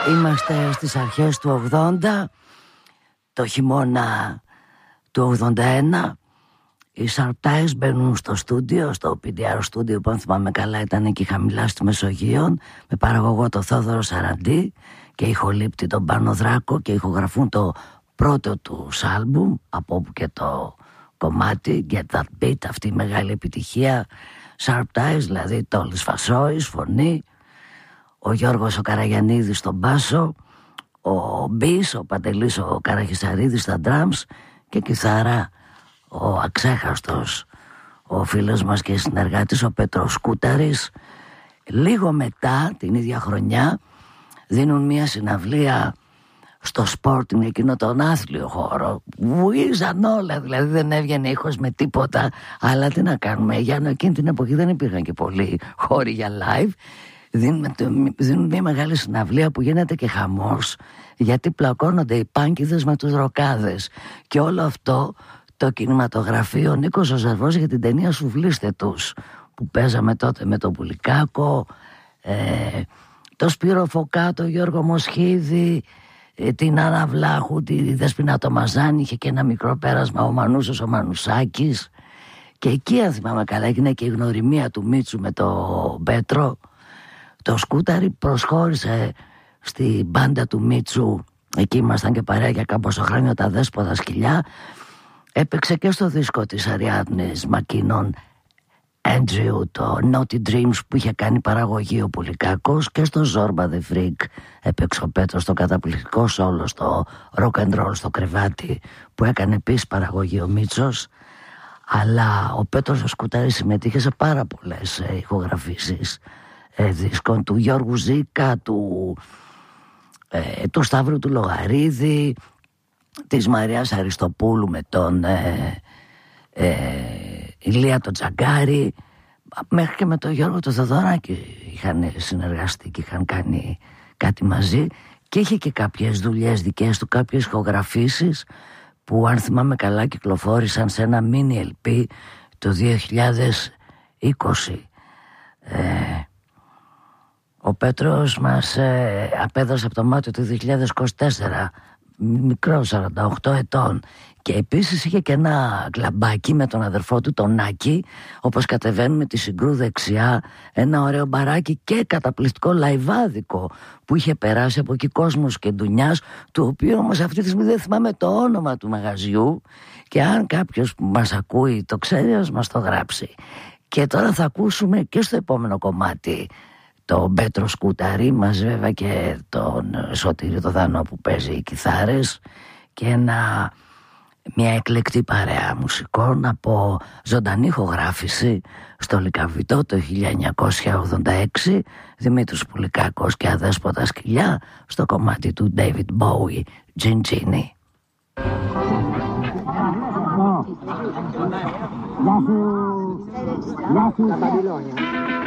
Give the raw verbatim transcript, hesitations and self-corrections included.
Είμαστε στις αρχές του ογδόντα, το χειμώνα του ογδόντα ένα. Οι Sharp Ties μπαίνουν στο στούντιο, στο πι ντι αρ στούντιο που αν θυμάμαι καλά ήταν εκεί χαμηλά στη Μεσογείο, με παραγωγό το Θόδωρο Σαραντή και ηχολήπτη τον Πάνο Δράκο, και ηχογραφούν το πρώτο του άλμπουμ, από όπου και το κομμάτι Get That Beat, αυτή η μεγάλη επιτυχία. Sharp Ties, δηλαδή Τόλης Φασόης φωνή, ο Γιώργος ο Καραγιαννίδης στον μπάσο, ο Μπις, ο Παντελής ο Καραχισαρίδης στα drums και κιθάρα ο αξέχαστος, ο φίλος μας και συνεργάτης ο Πέτρος Κούταρης. Λίγο μετά την ίδια χρονιά δίνουν μια συναυλία στο Sporting, εκείνο τον άθλιο χώρο. Βουίζαν όλα, δηλαδή δεν έβγαινε ήχος με τίποτα. Αλλά τι να κάνουμε, για εκείνη την εποχή δεν υπήρχαν και πολλοί χώροι για live. Δίνουν, δίνουν μια μεγάλη συναυλία που γίνεται και χαμός, γιατί πλακώνονται οι πάνκιδες με τους ροκάδες. Και όλο αυτό το κινηματογραφείο ο Νίκος ο Ζερβός για την ταινία «Σουβλίστε τους», που παίζαμε τότε με τον Πουλικάκο, ε, το Σπύρο Φωκά, τον Γιώργο Μοσχίδη, ε, την Άννα Βλάχου, τη Δεσποινα Τομαζάνη, είχε και ένα μικρό πέρασμα ο Μανούσος ο Μανουσάκης. Και εκεί, αν θυμάμαι καλά, έγινε και η γνωριμία του Μίτσου με τον Πέτρο. Το Σκούταρι προσχώρησε στη μπάντα του Μίτσου, εκεί ήμασταν και παρέα για κάμποσο χρόνια, τα Δέσποτα Σκυλιά. Έπαιξε και στο δίσκο της Αριάδνης Μακίνων Έντριου, το Naughty Dreams, που είχε κάνει παραγωγή ο Πουλικάκος, και στο Zorba the Freak έπαιξε ο Πέτρος στο καταπληκτικό σόλο στο Rock and Roll στο κρεβάτι, που έκανε επίσης παραγωγή ο Μίτσος. Αλλά ο Πέτρος ο Σκουτάρης συμμετείχε σε πάρα πολλές ε, ηχογραφήσεις ε, δίσκων του Γιώργου Ζήκα, του, ε, του Σταύρου του Λογαρίδη, της Μαρίας Αριστοπούλου με τον ε, ε, Ηλία τον Τζαγκάρη, μέχρι και με τον Γιώργο τον Θοδωράκη είχαν συνεργαστεί και είχαν κάνει κάτι μαζί. Και είχε και κάποιες δουλειές δικές του, κάποιες ηχογραφήσεις που αν θυμάμαι καλά κυκλοφόρησαν σε ένα mini ελ πι το δύο χιλιάδες είκοσι. ε, Ο Πέτρος μας ε, απέδωσε από το Μάρτιο του δύο χιλιάδες είκοσι τέσσερα, μικρό, σαράντα οκτώ ετών. Και επίσης είχε και ένα κλαμπάκι με τον αδερφό του τον Άκη, όπως κατεβαίνουμε τη Συγκρού δεξιά, ένα ωραίο μπαράκι και καταπληκτικό λαϊβάδικο που είχε περάσει από εκεί κόσμος και ντουνιάς, του οποίου όμως αυτή τη στιγμή δεν θυμάμαι το όνομα του μαγαζιού, και αν κάποιος που μας ακούει το ξέρει ας μας το γράψει. Και τώρα θα ακούσουμε και στο επόμενο κομμάτι τον Πέτρο Σκούταρη, μας βέβαια και τον Σωτήρη το Δανό που παίζει οι κιθάρες, και ένα, μια εκλεκτή παρέα μουσικών από ζωντανή ηχογράφηση στο Λυκαβητό το χίλια εννιακόσια ογδόντα έξι, Δημήτρης Πουλικάκος και Αδέσποτα Σκυλιά, στο κομμάτι του David Bowie, Gingini. Γεια σου, γεια σου,